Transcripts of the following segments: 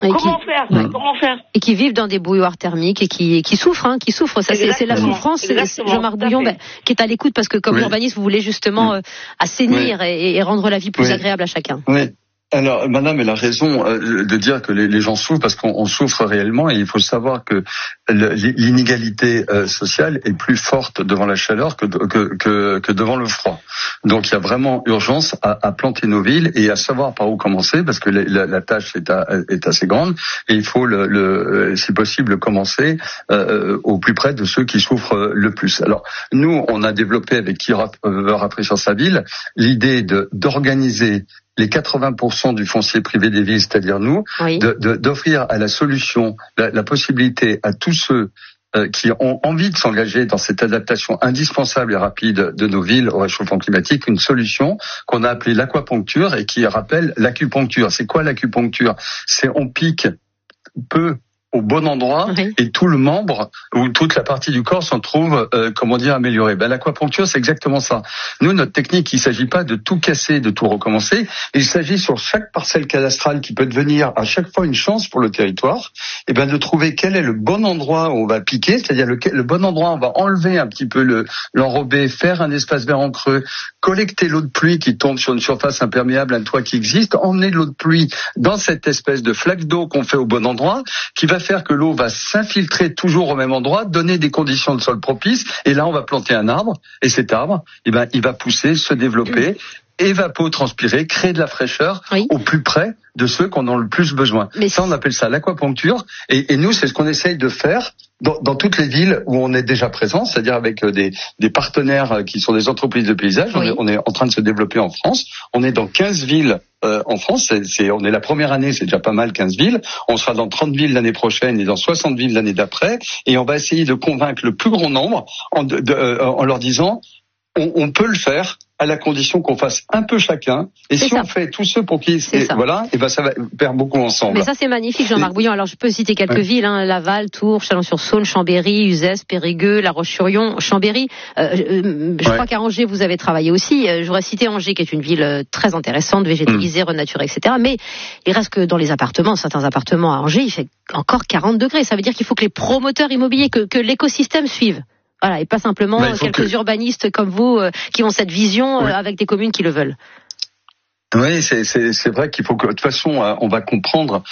Comment faire Et qui vivent dans des bouilloires thermiques et qui souffrent, Ça, c'est la souffrance. Jean-Marc Bouillon, qui est à l'écoute parce que comme urbaniste, vous voulez justement assainir et rendre la vie plus agréable à chacun. Oui. Alors, madame, elle a raison de dire que les gens souffrent parce qu'on souffre réellement, et il faut savoir que l'inégalité sociale est plus forte devant la chaleur que devant le froid. Donc, il y a vraiment urgence à planter nos villes et à savoir par où commencer, parce que la tâche est assez grande, et il faut si possible commencer au plus près de ceux qui souffrent le plus. Alors, nous, on a développé avec Qui veut rafraîchir sa ville l'idée d'organiser les 80% du foncier privé des villes, c'est-à-dire nous, d'offrir à la solution la possibilité à tous ceux qui ont envie de s'engager dans cette adaptation indispensable et rapide de nos villes au réchauffement climatique, une solution qu'on a appelée l'aquapuncture et qui rappelle l'acupuncture. C'est quoi l'acupuncture ? C'est on pique peu au bon endroit et tout le membre ou toute la partie du corps s'en trouve, améliorée. L'aquapuncture, c'est exactement ça. Nous, notre technique, il s'agit pas de tout casser, de tout recommencer. Il s'agit sur chaque parcelle cadastrale qui peut devenir à chaque fois une chance pour le territoire, de trouver quel est le bon endroit où on va piquer, c'est-à-dire le bon endroit où on va enlever un petit peu l'enrobé, faire un espace vert en creux, collecter l'eau de pluie qui tombe sur une surface imperméable, un toit qui existe, emmener de l'eau de pluie dans cette espèce de flaque d'eau qu'on fait au bon endroit, qui va faire que l'eau va s'infiltrer toujours au même endroit, donner des conditions de sol propices, et là on va planter un arbre, et cet arbre, il va pousser, se développer, évapotranspirer, créer de la fraîcheur au plus près de ceux qu'on en a le plus besoin. Ça, on appelle ça l'aquapuncture, et nous, c'est ce qu'on essaye de faire dans toutes les villes où on est déjà présent, c'est-à-dire avec des partenaires qui sont des entreprises de paysage. On est en train de se développer en France. On est dans 15 villes en France. On est la première année, c'est déjà pas mal, 15 villes. On sera dans 30 villes l'année prochaine et dans 60 villes l'année d'après. Et on va essayer de convaincre le plus grand nombre en leur disant on peut le faire, à la condition qu'on fasse un peu chacun. Et si on fait tous ceux pour qui ça va faire beaucoup ensemble. Mais ça, c'est magnifique, Jean-Marc Bouillon. Alors, je peux citer quelques villes, Laval, Tours, Chalon-sur-Saône, Chambéry, Uzès, Périgueux, La Roche-sur-Yon, Chambéry. Je crois qu'à Angers, vous avez travaillé aussi. J'aurais cité Angers, qui est une ville très intéressante, végétalisée, renaturée, etc. Mais il reste que dans les appartements, certains appartements à Angers, il fait encore 40 degrés. Ça veut dire qu'il faut que les promoteurs immobiliers, que l'écosystème suive. Voilà, et pas simplement quelques urbanistes comme vous qui ont cette vision avec des communes qui le veulent. Oui, c'est vrai qu'il faut que, de toute façon, on va comprendre,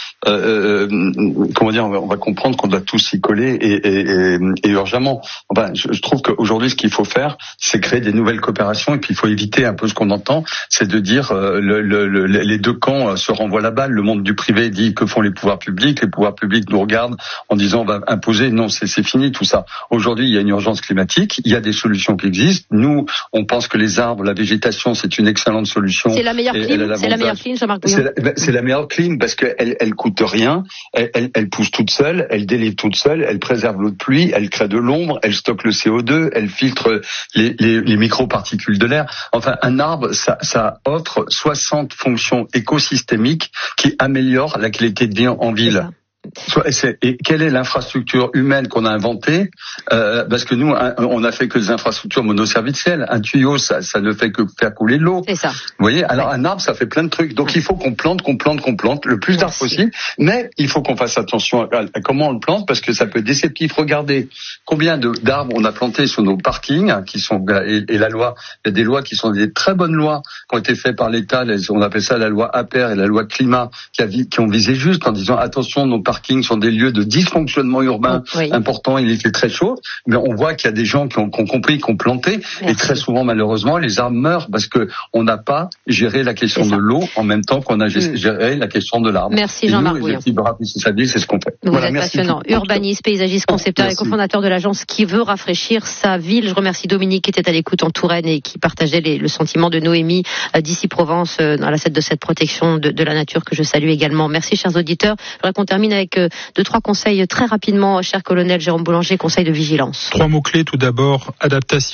on va comprendre qu'on doit tous s'y coller et urgemment. Je trouve qu'aujourd'hui, ce qu'il faut faire, c'est créer des nouvelles coopérations, et puis il faut éviter un peu ce qu'on entend, c'est de dire les deux camps se renvoient la balle. Le monde du privé dit que font les pouvoirs publics nous regardent en disant on va imposer. Non, c'est fini tout ça. Aujourd'hui, il y a une urgence climatique, il y a des solutions qui existent. Nous, on pense que les arbres, la végétation, c'est une excellente solution. C'est la meilleure c'est la meilleure clim, Jean-Marc Bouillon. C'est la meilleure clim parce qu'elle coûte rien, elle pousse toute seule, elle délivre toute seule, elle préserve l'eau de pluie, elle crée de l'ombre, elle stocke le CO2, elle filtre les microparticules de l'air. Enfin, un arbre, ça offre 60 fonctions écosystémiques qui améliorent la qualité de vie en ville. Et quelle est l'infrastructure humaine qu'on a inventée parce que nous, on a fait que des infrastructures monoservicielles. Un tuyau, ça ne fait que faire couler de l'eau. C'est ça. Vous voyez, alors un arbre, ça fait plein de trucs. Donc il faut qu'on plante le plus d'arbres possible. Mais il faut qu'on fasse attention à comment on le plante, parce que ça peut être déceptif. Regardez combien d'arbres on a plantés sur nos parkings, qui sont et la loi. Il y a des lois qui sont des très bonnes lois qui ont été faites par l'État. On appelle ça la loi APER et la loi climat, qui ont visé juste en disant attention, nos parkings sont des lieux de dysfonctionnement urbain important, il était très chaud, mais on voit qu'il y a des gens qui ont compris, qui ont planté. Merci. Et très souvent, malheureusement, les arbres meurent parce que on n'a pas géré la question de l'eau en même temps qu'on a géré la question de l'arbre. Merci Jean-Marc Bouillon. C'est ce qu'on fait. Vous êtes passionnant, urbaniste, paysagiste, concepteur et cofondateur de l'agence Qui veut rafraîchir sa ville. Je remercie Dominique qui était à l'écoute en Touraine et qui partageait le sentiment de Noémie d'ici Provence dans la de cette protection de la nature que je salue également. Merci chers auditeurs. Je voudrais qu'on termine avec 2-3 conseils très rapidement, cher colonel Jérôme Boulanger, conseils de vigilance. 3 mots-clés, tout d'abord, adaptation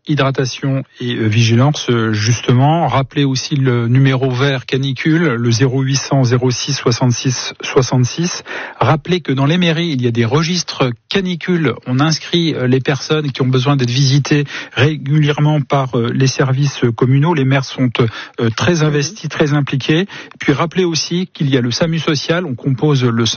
hydratation et vigilance, justement. Rappelez aussi le numéro vert canicule, le 0800 06 66 66. Rappelez que dans les mairies, il y a des registres canicules. On inscrit les personnes qui ont besoin d'être visitées régulièrement par les services communaux. Les maires sont très investis, très impliqués. Puis rappelez aussi qu'il y a le SAMU social. On compose le